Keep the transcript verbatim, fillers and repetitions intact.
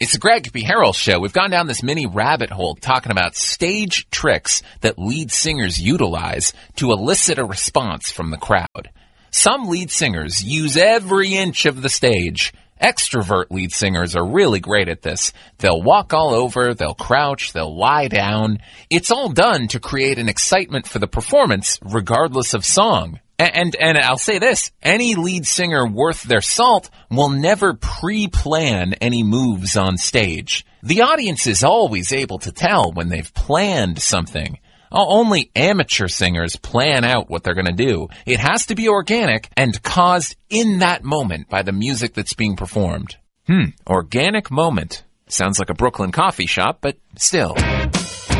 It's the Greg B. Harrell Show. We've gone down this mini rabbit hole talking about stage tricks that lead singers utilize to elicit a response from the crowd. Some lead singers use every inch of the stage. Extrovert lead singers are really great at this. They'll walk all over, they'll crouch, they'll lie down. It's all done to create an excitement for the performance, regardless of song. And, and I'll say this, any lead singer worth their salt will never pre-plan any moves on stage. The audience is always able to tell when they've planned something. Only amateur singers plan out what they're going to do. It has to be organic and caused in that moment by the music that's being performed. Hmm, organic moment. Sounds like a Brooklyn coffee shop, but still.